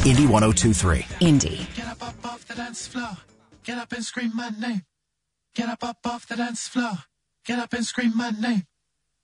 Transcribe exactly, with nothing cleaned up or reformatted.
Indy one oh two three. Indy. Get up, up off the dance floor. Get up and scream my name. Get up, up off the dance floor. Get up and scream my name.